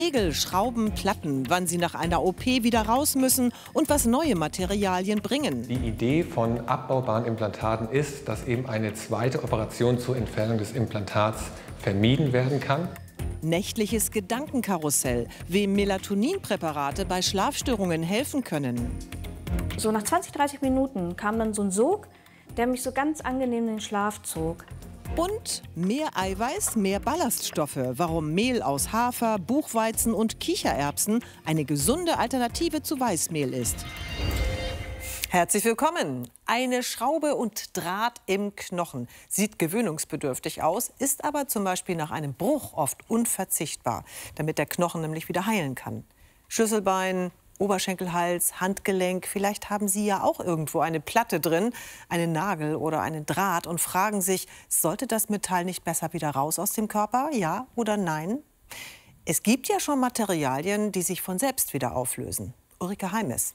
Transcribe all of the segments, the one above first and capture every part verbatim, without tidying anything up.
Nägel, Schrauben, Platten, wann sie nach einer O P wieder raus müssen und was neue Materialien bringen. Die Idee von abbaubaren Implantaten ist, dass eben eine zweite Operation zur Entfernung des Implantats vermieden werden kann. Nächtliches Gedankenkarussell, wem Melatoninpräparate bei Schlafstörungen helfen können. So nach zwanzig, dreißig Minuten kam dann so ein Sog, der mich so ganz angenehm in den Schlaf zog. Und mehr Eiweiß, mehr Ballaststoffe. Warum Mehl aus Hafer, Buchweizen und Kichererbsen eine gesunde Alternative zu Weißmehl ist. Herzlich willkommen. Eine Schraube und Draht im Knochen. Sieht gewöhnungsbedürftig aus, ist aber zum Beispiel nach einem Bruch oft unverzichtbar, damit der Knochen nämlich wieder heilen kann. Schlüsselbein, Oberschenkelhals, Handgelenk, vielleicht haben Sie ja auch irgendwo eine Platte drin, einen Nagel oder einen Draht und fragen sich, sollte das Metall nicht besser wieder raus aus dem Körper? Ja oder nein? Es gibt ja schon Materialien, die sich von selbst wieder auflösen. Ulrike Heimes.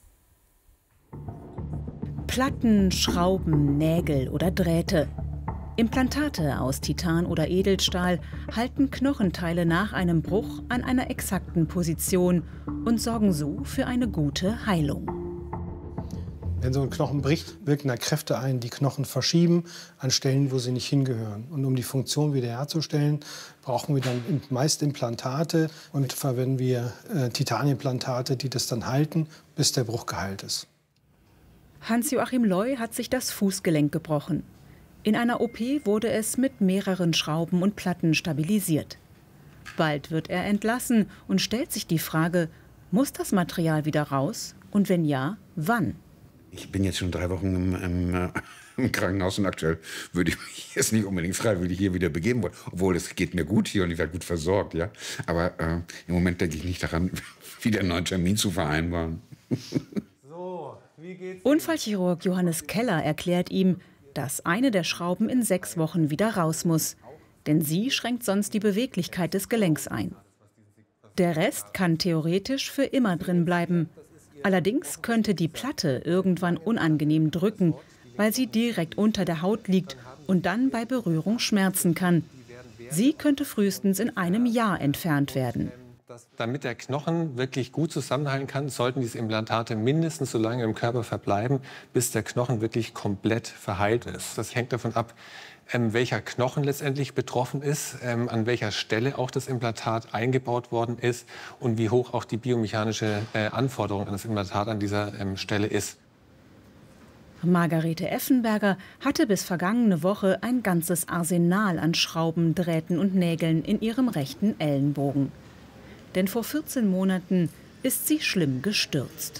Platten, Schrauben, Nägel oder Drähte. Implantate aus Titan oder Edelstahl halten Knochenteile nach einem Bruch an einer exakten Position und sorgen so für eine gute Heilung. Wenn so ein Knochen bricht, wirken da Kräfte ein, die Knochen verschieben an Stellen, wo sie nicht hingehören. Und um die Funktion wiederherzustellen, brauchen wir dann meist Implantate und verwenden wir äh, Titanimplantate, die das dann halten, bis der Bruch geheilt ist. Hans-Joachim Loy hat sich das Fußgelenk gebrochen. In einer O P wurde es mit mehreren Schrauben und Platten stabilisiert. Bald wird er entlassen und stellt sich die Frage, muss das Material wieder raus? Und wenn ja, wann? Ich bin jetzt schon drei Wochen im, im, im Krankenhaus und aktuell würde ich mich jetzt nicht unbedingt freiwillig hier wieder begeben wollen. Obwohl, es geht mir gut hier und ich werde gut versorgt. Ja? Aber äh, im Moment denke ich nicht daran, wieder einen neuen Termin zu vereinbaren. So, wie geht's? Unfallchirurg Johannes Keller erklärt ihm, dass eine der Schrauben in sechs Wochen wieder raus muss. Denn sie schränkt sonst die Beweglichkeit des Gelenks ein. Der Rest kann theoretisch für immer drin bleiben. Allerdings könnte die Platte irgendwann unangenehm drücken, weil sie direkt unter der Haut liegt und dann bei Berührung schmerzen kann. Sie könnte frühestens in einem Jahr entfernt werden. Damit der Knochen wirklich gut zusammenhalten kann, sollten diese Implantate mindestens so lange im Körper verbleiben, bis der Knochen wirklich komplett verheilt ist. Das hängt davon ab, ähm, welcher Knochen letztendlich betroffen ist, ähm, an welcher Stelle auch das Implantat eingebaut worden ist und wie hoch auch die biomechanische äh, Anforderung an das Implantat an dieser ähm, Stelle ist. Margarete Effenberger hatte bis vergangene Woche ein ganzes Arsenal an Schrauben, Drähten und Nägeln in ihrem rechten Ellenbogen. Denn vor vierzehn Monaten ist sie schlimm gestürzt.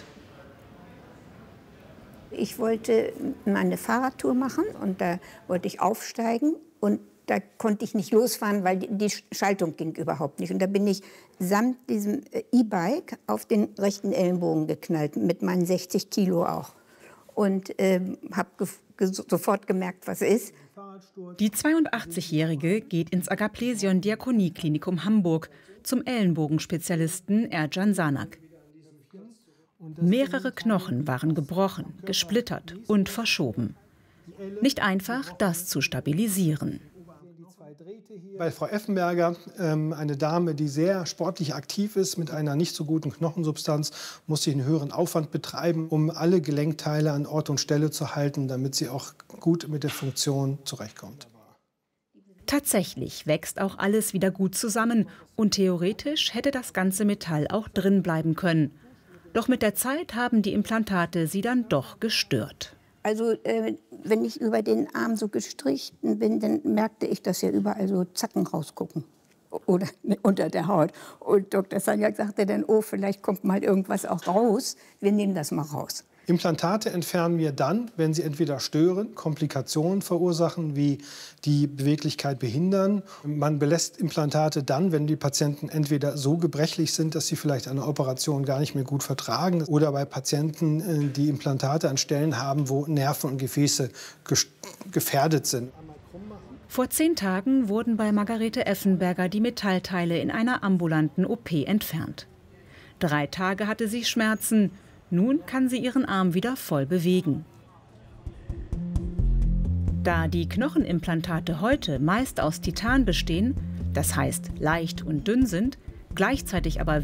Ich wollte eine Fahrradtour machen und da wollte ich aufsteigen und da konnte ich nicht losfahren, weil die Schaltung ging überhaupt nicht. Und da bin ich samt diesem E-Bike auf den rechten Ellenbogen geknallt, mit meinen sechzig Kilo auch. Und äh, habe ge sofort gemerkt, was ist. Die zweiundachtzigjährige geht ins Agaplesion-Diakonie-Klinikum Hamburg zum Ellenbogenspezialisten Ercan Sanak. Mehrere Knochen waren gebrochen, gesplittert und verschoben. Nicht einfach, das zu stabilisieren. Bei Frau Effenberger, ähm, eine Dame, die sehr sportlich aktiv ist, mit einer nicht so guten Knochensubstanz, muss sie einen höheren Aufwand betreiben, um alle Gelenkteile an Ort und Stelle zu halten, damit sie auch gut mit der Funktion zurechtkommt. Tatsächlich wächst auch alles wieder gut zusammen und theoretisch hätte das ganze Metall auch drin bleiben können. Doch mit der Zeit haben die Implantate sie dann doch gestört. Also äh, wenn ich über den Arm so gestrichen bin, dann merkte ich, dass ja überall so Zacken rausgucken oder unter der Haut. Und Doktor Sanjak sagte dann, oh, vielleicht kommt mal irgendwas auch raus. Wir nehmen das mal raus. Implantate entfernen wir dann, wenn sie entweder stören, Komplikationen verursachen, wie die Beweglichkeit behindern. Man belässt Implantate dann, wenn die Patienten entweder so gebrechlich sind, dass sie vielleicht eine Operation gar nicht mehr gut vertragen, oder bei Patienten, die Implantate an Stellen haben, wo Nerven und Gefäße gefährdet sind. Vor zehn Tagen wurden bei Margarete Effenberger die Metallteile in einer ambulanten O P entfernt. Drei Tage hatte sie Schmerzen. Nun kann sie ihren Arm wieder voll bewegen. Da die Knochenimplantate heute meist aus Titan bestehen, das heißt leicht und dünn sind, gleichzeitig aber